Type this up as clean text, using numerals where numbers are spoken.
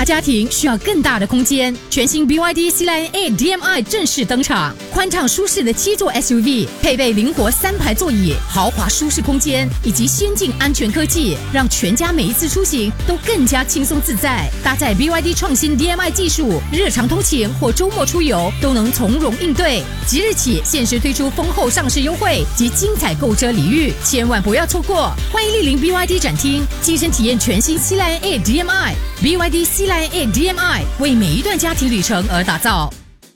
大家庭需要更大的空间，全新 BYD Sea Lion 8 DM-i 正式登场，宽敞舒适的7座 SUV， 配备灵活3排座椅，豪华舒适空间以及先进安全科技，让全家每一次出行都更加轻松自在。搭载 BYD 创新 DM-i 技术，日常通勤或周末出游都能从容应对。即日起限时推出丰厚上市优惠及精彩购车礼遇，千万不要错过！欢迎莅临 BYD 展厅，亲身体验全新 Sea Lion 8 DM-i。BYD Sea Lion 8 DM-i 为每一段家庭旅程而打造。